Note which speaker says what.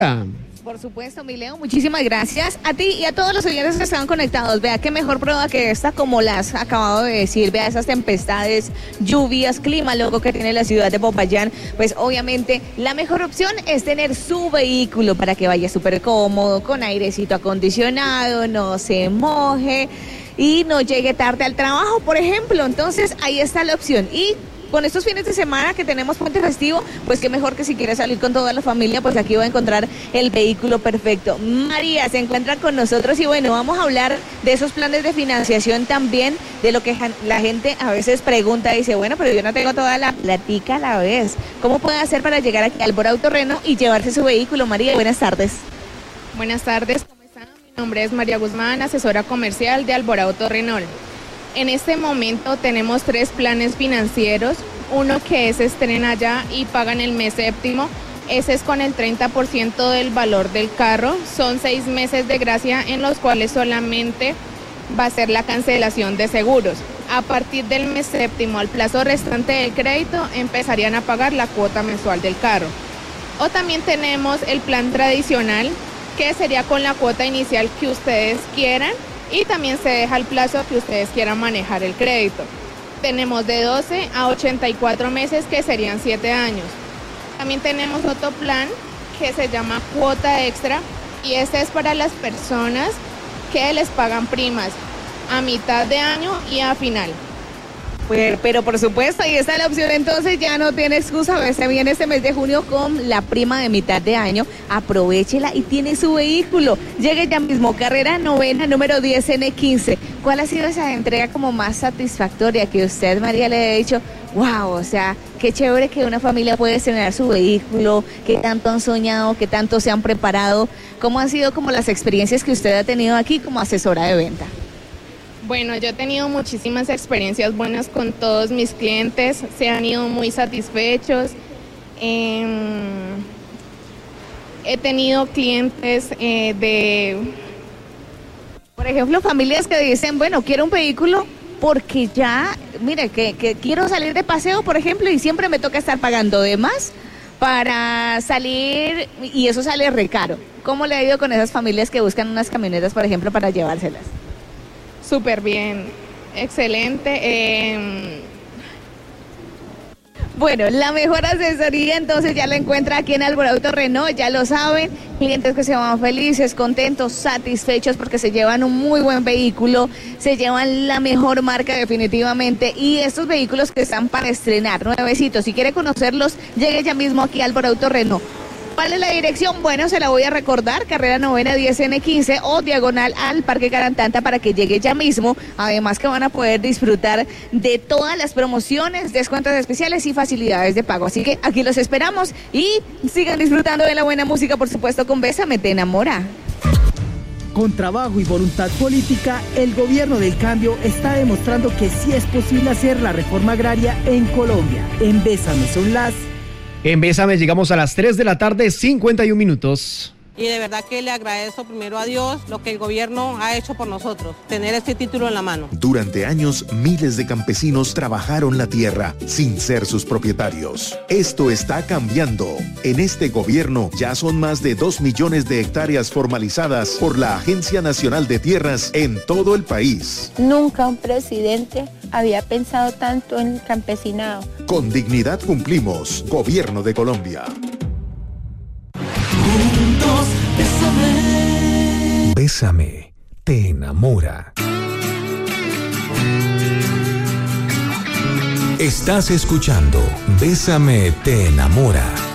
Speaker 1: Ah,
Speaker 2: Por supuesto, mi Leo, muchísimas gracias a ti y a todos los oyentes que están conectados. Vea qué mejor prueba que esta, como las acabado de decir. Vea esas tempestades, lluvias, clima loco que tiene la ciudad de Popayán. Pues obviamente la mejor opción es tener su vehículo para que vaya súper cómodo, con airecito acondicionado, no se moje y no llegue tarde al trabajo, por ejemplo. Entonces ahí está la opción. Y con estos fines de semana que tenemos puente festivo, pues qué mejor que si quiere salir con toda la familia, pues aquí va a encontrar el vehículo perfecto. María se encuentra con nosotros y bueno, vamos a hablar de esos planes de financiación también, de lo que la gente a veces pregunta y dice, bueno, pero yo no tengo toda la platica a la vez. ¿Cómo puede hacer para llegar aquí al Alborauto Renault y llevarse su vehículo? María, buenas tardes.
Speaker 3: Buenas tardes, ¿cómo están? Mi nombre es María Guzmán, asesora comercial de Alborauto Renault. En este momento tenemos 3 planes financieros, uno que es estrena ya y pagan el mes séptimo, ese es con el 30% del valor del carro, son 6 meses de gracia en los cuales solamente va a ser la cancelación de seguros. A partir del mes séptimo al plazo restante del crédito empezarían a pagar la cuota mensual del carro. O también tenemos el plan tradicional, que sería con la cuota inicial que ustedes quieran, y también se deja el plazo que ustedes quieran manejar el crédito. Tenemos de 12 a 84 meses, que serían 7 años. También tenemos otro plan que se llama cuota extra, y este es para las personas que les pagan primas a mitad de año y a final.
Speaker 2: Pero por supuesto, ahí está la opción, entonces ya no tiene excusa. Se viene este mes de junio con la prima de mitad de año, aprovéchela y tiene su vehículo. Llegue ya mismo, carrera novena, número 10 N15. ¿Cuál ha sido esa entrega como más satisfactoria que usted, María, le ha dicho, wow, o sea, qué chévere que una familia puede estrenar su vehículo, qué tanto han soñado, qué tanto se han preparado? ¿Cómo han sido como las experiencias que usted ha tenido aquí como asesora de venta?
Speaker 3: Bueno, yo he tenido muchísimas experiencias buenas con todos mis clientes, se han ido muy satisfechos. He tenido clientes
Speaker 2: por ejemplo, familias que dicen, bueno, quiero un vehículo porque ya, mire, que quiero salir de paseo, por ejemplo, y siempre me toca estar pagando de más para salir y eso sale re caro. ¿Cómo le ha ido con esas familias que buscan unas camionetas, por ejemplo, para llevárselas?
Speaker 3: Súper bien, excelente.
Speaker 2: Bueno, la mejor asesoría entonces ya la encuentra aquí en Alborauto Renault, ya lo saben, clientes que se van felices, contentos, satisfechos porque se llevan un muy buen vehículo, se llevan la mejor marca definitivamente, y estos vehículos que están para estrenar, nuevecitos, si quiere conocerlos, llegue ya mismo aquí a Alborauto Renault. ¿Cuál es la dirección? Bueno, se la voy a recordar, carrera novena 10N15 o diagonal al Parque Garantanta, para que llegue ya mismo. Además que van a poder disfrutar de todas las promociones, descuentos especiales y facilidades de pago. Así que aquí los esperamos y sigan disfrutando de la buena música, por supuesto, con Bésame, te enamora.
Speaker 4: Con trabajo y voluntad política, el gobierno del cambio está demostrando que sí es posible hacer la reforma agraria en Colombia. En Bésame son las...
Speaker 1: en Bésame llegamos a las 3 de la tarde, 51 minutos.
Speaker 5: Y de verdad que le agradezco primero a Dios lo que el gobierno ha hecho por nosotros, tener este título en la mano.
Speaker 6: Durante años, miles de campesinos trabajaron la tierra sin ser sus propietarios. Esto está cambiando. En este gobierno ya son más de 2 millones de hectáreas formalizadas por la Agencia Nacional de Tierras en todo el país.
Speaker 7: Nunca un presidente había pensado tanto en el campesinado.
Speaker 6: Con dignidad cumplimos. Gobierno de Colombia.
Speaker 8: Juntos, bésame.
Speaker 9: Bésame, te enamora. Estás escuchando Bésame, te enamora.